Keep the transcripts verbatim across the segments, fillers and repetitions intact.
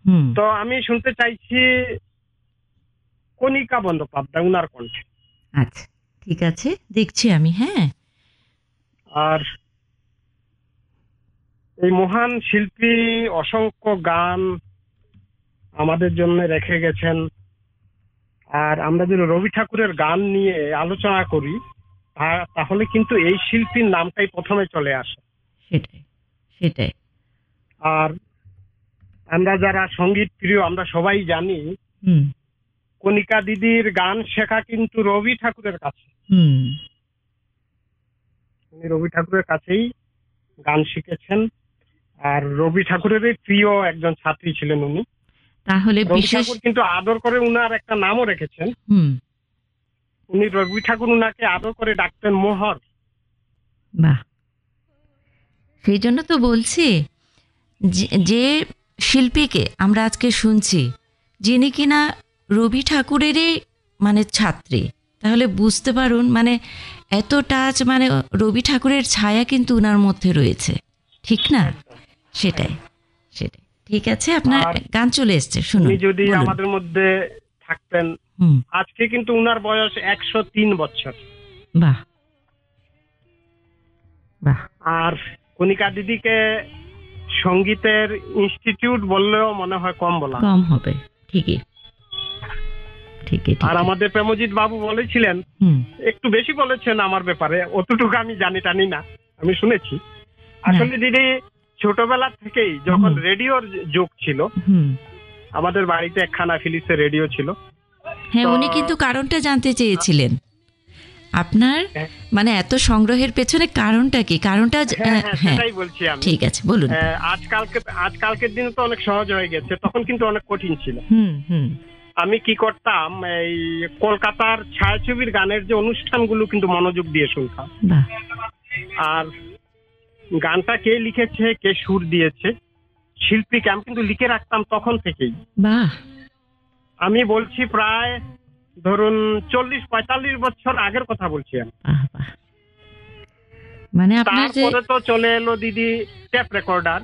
তো আমি শুনতে চাইছি কণিকা বন্দ্যোপাধ্যায় উনার কণ্ঠে। আচ্ছা ঠিক আছে, দেখছি আমি। হ্যাঁ, আর এই মহান শিল্পী অসংখ্য গান আমাদের জন্য রেখে গেছেন। আর আমরা যদি রবি ঠাকুরের গান নিয়ে আলোচনা করি তাহলে কিন্তু এই শিল্পীর নামটাই প্রথমে চলে আসে। সেটাই সেটাই আর আমরা যারা সঙ্গীত প্রিয় আমরা সবাই জানি কণিকা দিদির গান শেখা কিন্তু রবি ঠাকুরের কাছে। উনি রবি ঠাকুরের কাছেই গান শিখেছেন। আর রবি ঠাকুরের প্রিয় একজন ছাত্রী ছিলেন উনি। তাহলে রবি ঠাকুর কিন্তু আদর করে উনার একটা নামও রেখেছেন। উনি রবি ঠাকুর উনাকে আদর করে ডাকতেন মোহর। বাহ, সেই জন্য তো বলছি যে শিল্পীকে আমরা আজকে শুনছি যিনি কিনা রবি ঠাকুরেরই মানে ছাত্রী, তাহলে বুঝতে পারুন মানে এত টাচ, মানে রবি ঠাকুরের ছায়া কিন্তু উনার মধ্যে রয়েছে, ঠিক না? সেটাই সেটাই ঠিক আছে, আপনার গান চলে এসছে, শুনুন। যদি আমাদের মধ্যে থাকতেন, আজকে কিন্তু উনার বয়স একশো তিন বছর। বাহ বাহ। আর কণিকা দিদিকে সঙ্গীতের ইনস্টিটিউট বললেও মনে হয় কম বলা কম হবে। ঠিকই ঠিকই। আর আমাদের প্রেমজিৎ বাবু বলেছিলেন, একটু বেশি বলেছেন আমার ব্যাপারে, অতটুকু আমি জানি টানি না, আমি শুনেছি। আসলে দিদি ছোটবেলা থেকেই যখন রেডিওর যুগ ছিল, আমাদের বাড়িতে একখানা ফিলিপসের রেডিও ছিল। হ্যাঁ, উনি কিন্তু কারণটা জানতে চেয়েছিলেন আপনার, মানে এত সংগ্রহের পেছনে কারণটা কি? কারণটা সেটাই বলছি আমি। ঠিক আছে, বলুন। আজকালকে আজকালকের দিনে তো অনেক সহজ হয়ে গেছে, তখন কিন্তু অনেক কঠিন ছিল। হুম হুম। আমি কি করতাম, এই কলকাতার ছায়াছবির গানের যে অনুষ্ঠানগুলো কিন্তু মনোযোগ দিয়ে শুনতাম। আর গানটা কে লিখেছে, কে সুর দিয়েছে, শিল্পীকে আমি কিন্তু লিখে রাখতাম তখন থেকেই। বাহ। আমি বলছি প্রায় ধরুন চল্লিশ পঁয়তাল্লিশ বছর আগের কথা বলছি আমি। মানে তারপরে তো চলে এলো দিদি টেপ রেকর্ডার।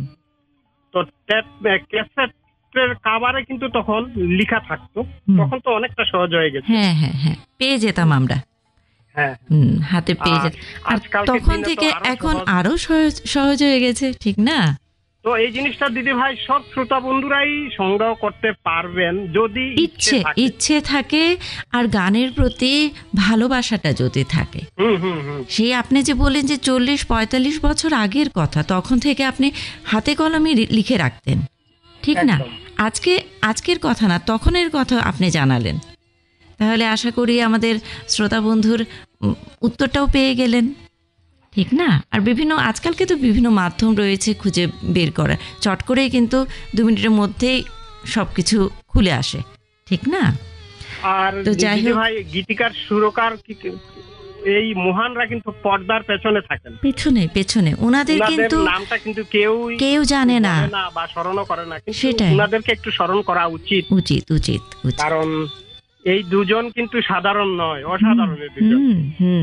তো টেপ ক্যাসেটের কাভারে কিন্তু তখন লেখা থাকতো, তখন তো অনেকটা সহজ হয়ে গেছে। হ্যাঁ হ্যাঁ হ্যাঁ, পেয়ে যেতাম আমরা। হ্যাঁ, হাতে পেয়ে যেতাম। আর তখন থেকে এখন আরো সহজ হয়ে গেছে, ঠিক না? তো এই জিনিসটা দিদি ভাই সব শ্রোতা বন্ধুরাই সংগ্রহ করতে পারবেন যদি ইচ্ছে ইচ্ছে থাকে আর গানের প্রতি ভালোবাসাটা যদি থাকে। সেই আপনি যে বলেন যে চল্লিশ পঁয়তাল্লিশ বছর আগের কথা, তখন থেকে আপনি হাতে কলমে লিখে রাখতেন, ঠিক না? আজকে আজকের কথা না, তখনের কথা আপনি জানালেন। তাহলে আশা করি আমাদের শ্রোতা বন্ধুর উত্তরটাও পেয়ে গেলেন, ঠিক না? আর বিভিন্ন আজকালকে তো বিভিন্ন মাধ্যম রয়েছে খুঁজে বের করা, চট করেই কিন্তু দু মিনিটের মধ্যেই সবকিছু খুলে আসে, ঠিক না? আর তো যাই হোক ভাই, গীতিকার সুরকার এই মহানরা কিন্তু পর্দার পেছনে থাকেন, পেছনে পেছনে ওনাদের কিন্তু নামটা কিন্তু কেউ কেউ জানে না বা স্মরণও করে না, কিন্তু ওনাদেরকে একটু স্মরণ করা উচিত উচিত উচিত কারণ এই দুজন কিন্তু সাধারণ নয়, অসাধারণের দুজন। হুম,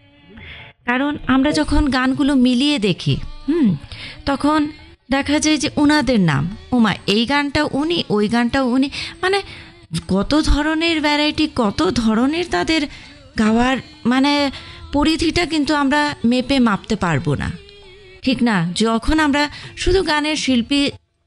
কারণ আমরা যখন গানগুলো মিলিয়ে দেখি হুম তখন দেখা যায় যে ওনাদের নাম, ওমা এই গানটা উনি, ওই গানটা উনি, মানে কত ধরনের ভ্যারাইটি, কত ধরনের তাদের গাওয়ার মানে পরিধিটা কিন্তু আমরা মেপে মাপতে পারবো না, ঠিক না? যখন আমরা শুধু গানের শিল্পী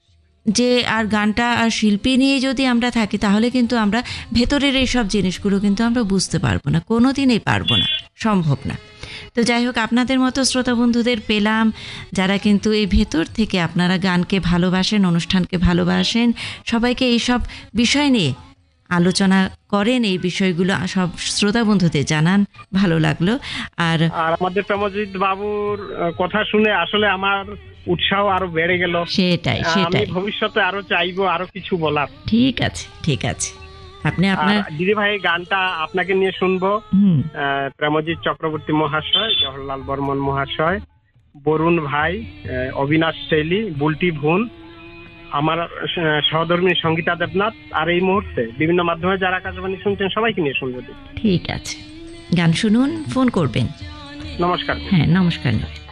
যে আর গানটা আর শিল্পী নিয়ে যদি আমরা থাকি তাহলে কিন্তু আমরা ভেতরের এইসব জিনিসগুলো কিন্তু আমরা বুঝতে পারবো না, কোনো দিনই পারবো না, সম্ভব না। তো যাই হোক, আপনাদের মতো শ্রোতা বন্ধুদের পেলাম যারা কিন্তু এই ভেতর থেকে আপনারা গানকে ভালোবাসেন, অনুষ্ঠানকে ভালোবাসেন, সবাইকে এইসব বিষয় নিয়ে আলোচনা করেন, এই বিষয়গুলো সব শ্রোতা বন্ধুদের জানান, ভালো লাগলো। আর আমাদের প্রেমজিৎ বাবুর কথা শুনে আসলে আমার উৎসাহ আরো বেড়ে গেল। সেটাই সেটাই, আমি ভবিষ্যতে আরো চাইবো আরো কিছু বলার। ঠিক আছে ঠিক আছে, আপনি আপনার দিদি ভাই গানটা আপনাকে নিয়ে শুনবো। প্রেমজিৎ চক্রবর্তী মহাশয়, জওহরলাল বর্মন মহাশয়, বরুণ ভাই, অবিনাশ শৈলী, বুলটি ভুন, আমার সহধর্মী সঙ্গীতা দেবনাথ, আর এই মুহূর্তে বিভিন্ন মাধ্যমে যারা আকাশবাণী শুনছেন সবাইকে নিয়ে শুনবো। ঠিক আছে, গান শুনুন, ফোন করবেন। নমস্কার। হ্যাঁ, নমস্কার।